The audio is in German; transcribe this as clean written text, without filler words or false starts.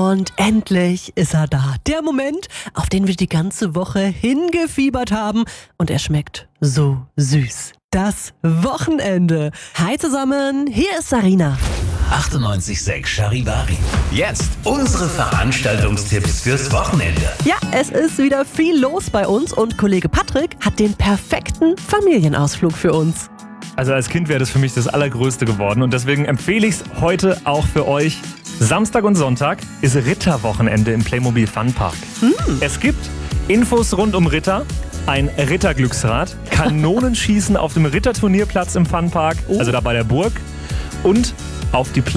Und endlich ist er da. Der Moment, auf den wir die ganze Woche hingefiebert haben. Und er schmeckt so süß. Das Wochenende. Hi zusammen, hier ist Sarina. 98.6 Charivari. Jetzt unsere Veranstaltungstipps fürs Wochenende. Ja, es ist wieder viel los bei uns und Kollege Patrick hat den perfekten Familienausflug für uns. Also als Kind wäre das für mich das Allergrößte geworden und deswegen empfehle ich es heute auch für euch. Samstag und Sonntag ist Ritterwochenende im Playmobil Funpark. Es gibt Infos rund um Ritter, ein Ritterglücksrad, Kanonenschießen auf dem Ritterturnierplatz im Funpark, also da bei der Burg, und auf die